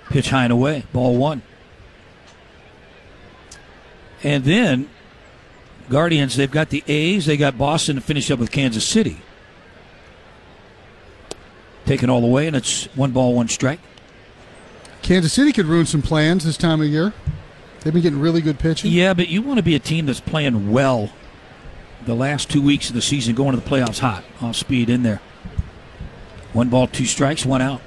Pitch high and away. Ball one. And then, Guardians, they've got the A's. They got Boston to finish up with Kansas City. Taken all the way, and it's 1 ball, 1 strike. Kansas City could ruin some plans this time of year. They've been getting really good pitching. Yeah, but you want to be a team that's playing well the last 2 weeks of the season, going to the playoffs hot, off speed in there. 1 ball, 2 strikes, 1 out.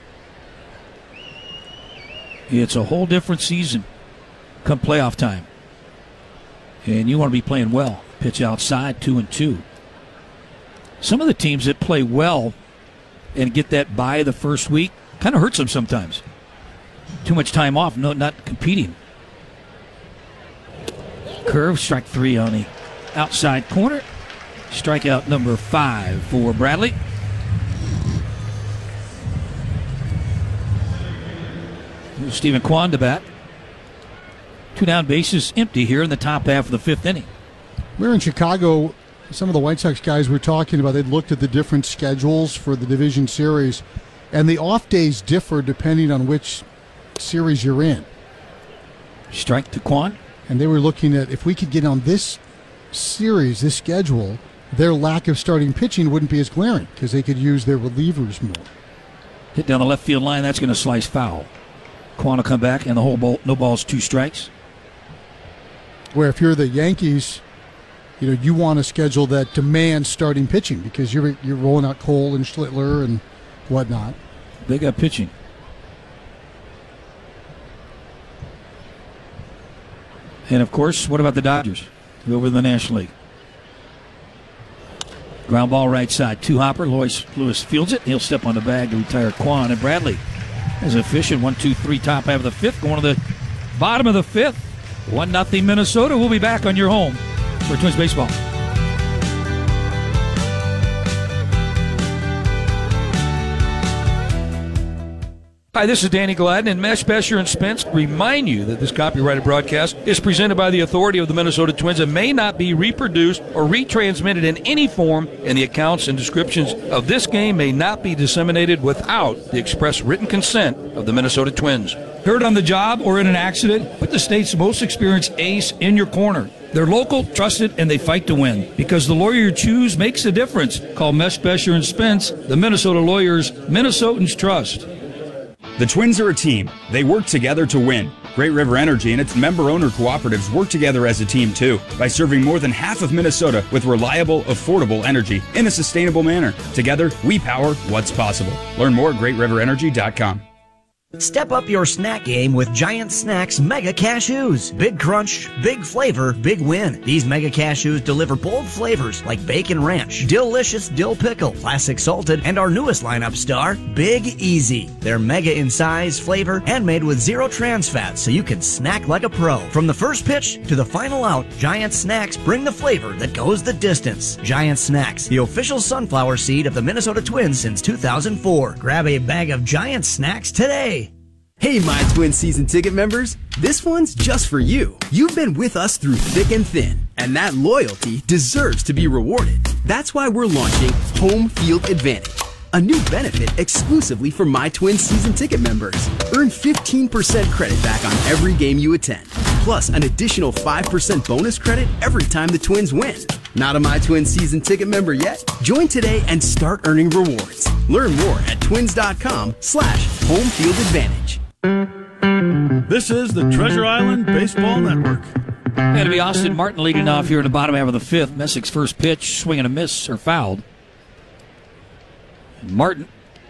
It's a whole different season come playoff time. And you want to be playing well. Pitch outside, 2-2. Some of the teams that play well and get that bye the first week kind of hurts them sometimes. Too much time off, not competing. Curve, strike 3 on the outside corner. Strikeout number 5 for Bradley. Stephen Kwan to bat. 2 down, bases empty here in the top half of the 5th inning. We're in Chicago. Some of the White Sox guys were talking about, they'd looked at the different schedules for the division series, and the off days differ depending on which series you're in. Strike to Kwan. And they were looking at, if we could get on this series, this schedule, their lack of starting pitching wouldn't be as glaring because they could use their relievers more. Hit down the left field line. That's going to slice foul. Kwan will come back, and the whole ball, no balls, 2 strikes. Where if you're the Yankees, you want a schedule that demands starting pitching because you're rolling out Cole and Schlittler and whatnot. They got pitching. And, of course, what about the Dodgers? Over in the National League. Ground ball right side. 2-hopper. Lewis fields it. He'll step on the bag to retire Kwan. And Bradley is efficient. 1-2-3 top half of the 5th. Going to the bottom of the 5th. 1-0 Minnesota. We'll be back on your home for Twins Baseball. Hi, this is Danny Gladden, and Mesh, Besher, and Spence remind you that this copyrighted broadcast is presented by the authority of the Minnesota Twins and may not be reproduced or retransmitted in any form, and the accounts and descriptions of this game may not be disseminated without the express written consent of the Minnesota Twins. Hurt on the job or in an accident? Put the state's most experienced ace in your corner. They're local, trusted, and they fight to win. Because the lawyer you choose makes a difference. Call Mesh, Besher, and Spence, the Minnesota lawyers Minnesotans trust. The Twins are a team. They work together to win. Great River Energy and its member-owner cooperatives work together as a team, too, by serving more than half of Minnesota with reliable, affordable energy in a sustainable manner. Together, we power what's possible. Learn more at greatriverenergy.com. Step up your snack game with Giant Snacks Mega Cashews. Big crunch, big flavor, big win. These Mega Cashews deliver bold flavors like bacon ranch, delicious dill pickle, classic salted, and our newest lineup star, Big Easy. They're mega in size, flavor, and made with 0 trans fat so you can snack like a pro. From the first pitch to the final out, Giant Snacks bring the flavor that goes the distance. Giant Snacks, the official sunflower seed of the Minnesota Twins since 2004. Grab a bag of Giant Snacks today. Hey, My Twin season ticket members, this one's just for you. You've been with us through thick and thin, and that loyalty deserves to be rewarded. That's why we're launching Home Field Advantage, a new benefit exclusively for My Twin season ticket members. Earn 15% credit back on every game you attend, plus an additional 5% bonus credit every time the Twins win. Not a My Twin season ticket member yet? Join today and start earning rewards. Learn more at twins.com/homefieldadvantage. This is the Treasure Island Baseball Network. Going to be Austin Martin leading off here in the bottom half of the 5th. Messick's first pitch, swing and a miss, or fouled. And Martin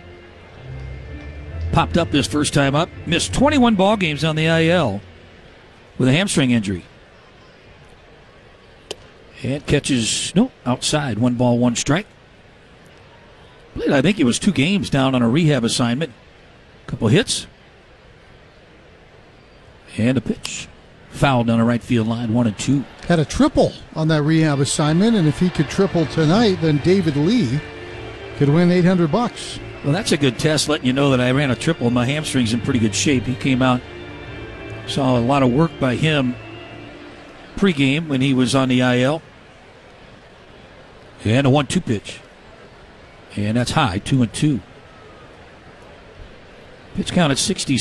popped up this first time up. Missed 21 ball games on the IL with a hamstring injury. And catches, outside. 1 ball, 1 strike. I think it was 2 games down on a rehab assignment. Couple hits. And a pitch. Fouled on the right field line, 1-2. Had a triple on that rehab assignment, and if he could triple tonight, then David Lee could win $800. Well, that's a good test, letting you know that I ran a triple. My hamstring's in pretty good shape. He came out, saw a lot of work by him pregame when he was on the IL. And a 1-2 pitch. And that's high, 2-2. Pitch count at 60.